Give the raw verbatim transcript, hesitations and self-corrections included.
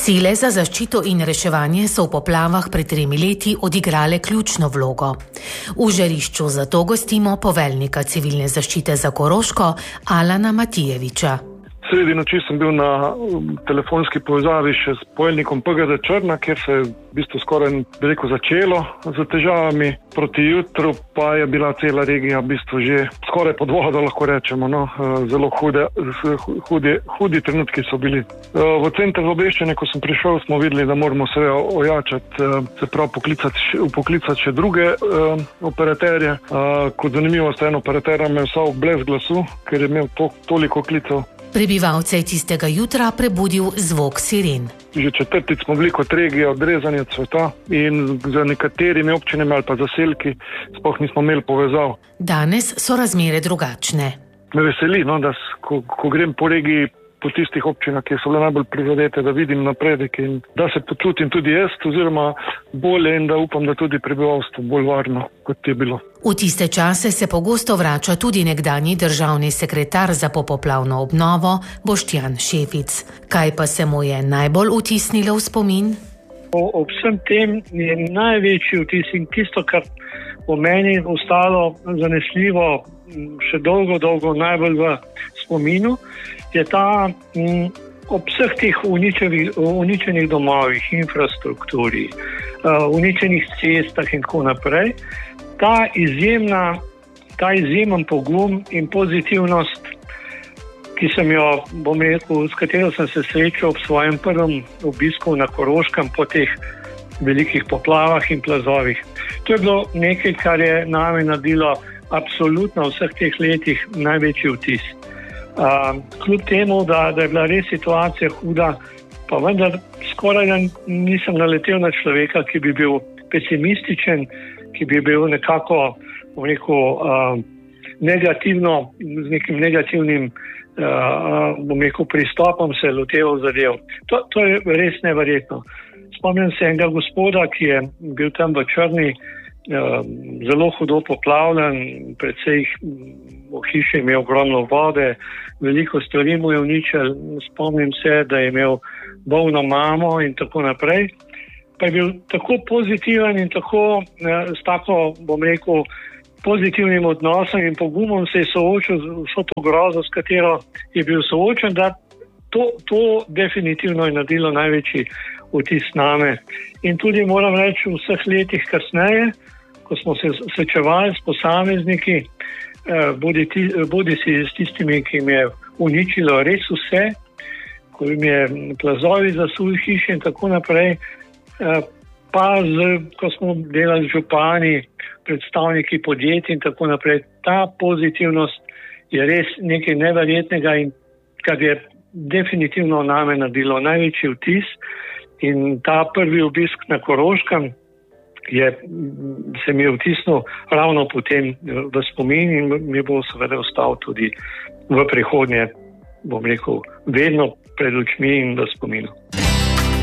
Sile za zaščito in reševanje so v poplavah pred tremi leti odigrale ključno vlogo. V žarišču zato gostimo poveljnika civilne zaščite za Koroško, Alana Matijeviča. Sredi noči sem bil na telefonski povezavi še s poveljnikom P G D Črna, kjer se je v bistvu skoraj bi rekel začelo z težavami. Proti jutru pa je bila cela regija v bistvu že skoraj pod vodo, lahko rečemo. No. Zelo hude, hudi, hudi trenutki so bili. V center obveščanja, ko sem prišel, smo videli, da moramo se ojačati, se prav poklicati, poklicati še druge uh, operaterje. Uh, kot zanimivo, sta en operater imel vsa obles glasu, ker je imel to, toliko klicev. Prebivalce je tistega jutra prebudil zvok siren. Že četrtič smo bili kot regija odrezanja cveta in za nekaterimi občinami ali pa zaselki sploh nismo imeli povezav. Danes so razmere drugačne. Me veseli, no, da ko, ko grem po regiji, po tistih občinah, ki so bile najbolj prizadete, da vidim napredek in da se počutim tudi jaz, oziroma bolje in da upam, da tudi prebivalstvo bolj varno, kot je bilo. V tiste čase se pogosto vrača tudi nekdanji državni sekretar za popoplavno obnovo Boštjan Šefic. Kaj pa se mu je najbolj vtisnilo v spomin? Ob vsem tem je največji vtis in tisto, kar v meni ostalo zanesljivo še dolgo, dolgo najbolj v spominu, je ta m, ob vseh teh uničenih, uničenih domovih, infrastrukturi, uh, uničenih cestah in tako naprej, ta izjemna, ta izjemen pogum in pozitivnost, ki sem jo, bom rekel, s katero sem se srečal ob svojem prvem obisku na Koroškem po teh velikih poplavah in plazovih. To je bilo nekaj, kar je name naredilo absolutno v vseh teh letih največji vtis. Uh, kljub temu, da, da je bila res situacija huda, pa vendar skoraj nisem naletel na človeka, ki bi bil pesimističen, ki bi bil nekako, bom rekel, uh, negativno, z nekim negativnim uh, bom rekel, pristopom se loteval zadev. To, to je res neverjetno. Spomnim se enega gospoda, ki je bil tam v Črni, zelo hudo poplavljen, precej v hiši imel ogromno vode, veliko stvari mu je uničil, spomnim se, da je imel bolno mamo in tako naprej. Pa je bil tako pozitiven in tako s tako, bom rekel, pozitivnim odnosom in pogumom se je soočil z vso to grozo, s katero je bil soočen, da to, to definitivno je naredilo največji vtis name. In tudi moram reči v vseh letih kasneje, ko smo se srečevali s posamezniki, bodi, ti, bodi si s tistimi, ki jim je uničilo res vse, ko jim je plazovi zasuli hiše in tako naprej, pa z, ko smo delali z župani, predstavniki podjetij in tako naprej, ta pozitivnost je res nekaj neverjetnega in kar je definitivno name naredilo največji vtis. In ta prvi obisk na Koroškem je, se mi je vtisnil ravno potem v spomin in mi bo seveda ostal tudi v prihodnje, bom rekel, vedno pred očmi in v spominu.